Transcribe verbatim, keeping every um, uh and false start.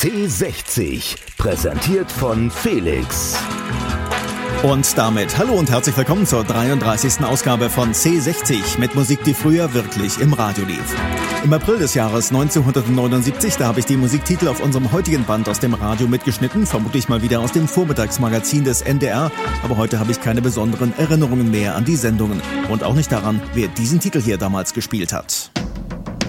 C sechzig, präsentiert von Felix. Und damit hallo und herzlich willkommen zur dreiunddreißigsten Ausgabe von C sechzig mit Musik, die früher wirklich im Radio lief. Im April des Jahres neunzehnhundertneunundsiebzig, da habe ich die Musiktitel auf unserem heutigen Band aus dem Radio mitgeschnitten, vermutlich mal wieder aus dem Vormittagsmagazin des N D R, aber heute habe ich keine besonderen Erinnerungen mehr an die Sendungen und auch nicht daran, wer diesen Titel hier damals gespielt hat.